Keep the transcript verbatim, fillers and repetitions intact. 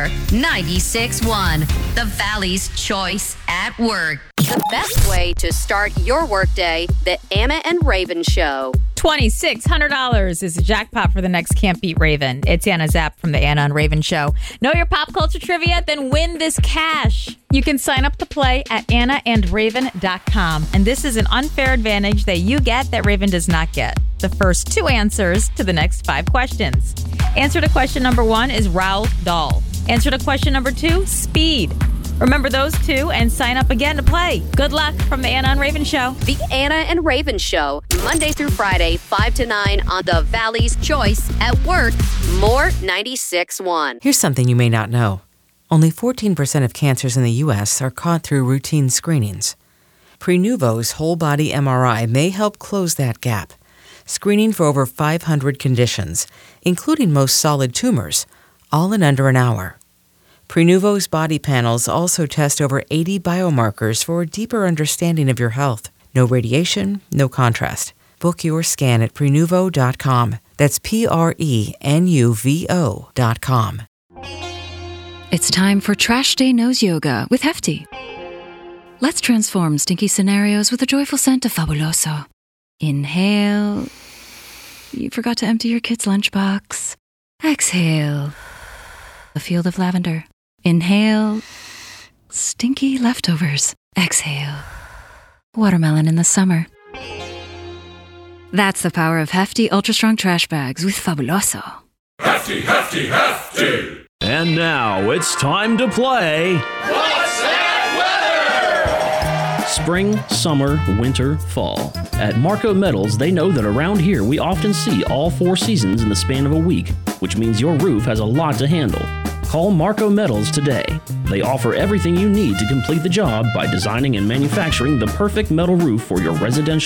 more ninety-six point one, the Valley's choice at work. The best way to start your workday, the Anna and Raven Show. two thousand six hundred dollars is the jackpot for the next Can't Beat Raven. It's Anna Zapp from the Anna and Raven Show. Know your pop culture trivia? Then win this cash. You can sign up to play at anna and raven dot com. And this is an unfair advantage that you get that Raven does not get. The first two answers to the next five questions. Answer to question number one is Roald Dahl. Answer to question number two, speed. Remember those two and sign up again to play. Good luck from the Anna and Raven Show. The Anna and Raven Show, Monday through Friday, five to nine on the Valley's choice at work, more ninety-six point one. Here's something you may not know. Only fourteen percent of cancers in the U S are caught through routine screenings. Prenuvo's whole-body M R I may help close that gap, screening for over five hundred conditions, including most solid tumors, all in under an hour. Prenuvo's body panels also test over eighty biomarkers for a deeper understanding of your health. No radiation, no contrast. Book your scan at prenuvo dot com. That's P R E N U V O dot com. It's time for Trash Day Nose Yoga with Hefty. Let's transform stinky scenarios with a joyful scent of Fabuloso. Inhale. You forgot to empty your kid's lunchbox. Exhale. A field of lavender. Inhale. Stinky leftovers. Exhale. Watermelon in the summer. That's the power of Hefty Ultra Strong Trash Bags with Fabuloso. Hefty, Hefty, Hefty! And now it's time to play... What's That Weather? Spring, summer, winter, fall. At Marco Metals, they know that around here we often see all four seasons in the span of a week, which means your roof has a lot to handle. Call Marco Metals today. They offer everything you need to complete the job by designing and manufacturing the perfect metal roof for your residential